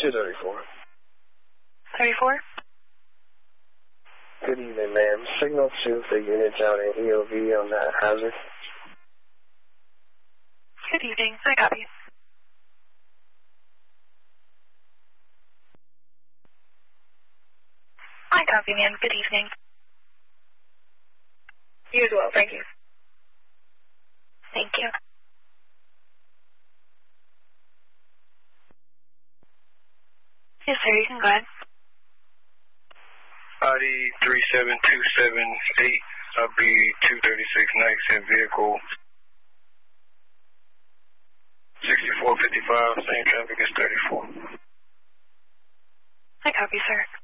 234. 34? Good evening, ma'am. Signal 2 for units out in EOV on that hazard. Good evening. I copy. I copy, ma'am. Good evening. You as well. Thank you. Thank you. Yes, sir. You can go ahead. ID 37278. I'll be 236 nights in vehicle 6455. Same traffic as 34. I copy, sir.